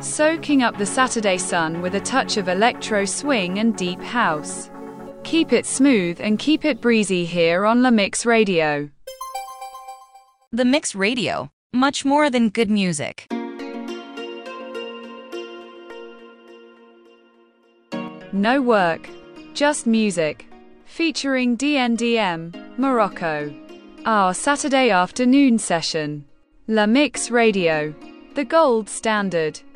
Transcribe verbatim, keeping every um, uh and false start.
soaking up the Saturday sun with a touch of electro swing and deep house. Keep it smooth and keep it breezy here on La Mix Radio. The Mix Radio, much more than good music. No work, just music. Featuring D N D M, Morocco. Our Saturday afternoon session. La Mix Radio, the gold standard.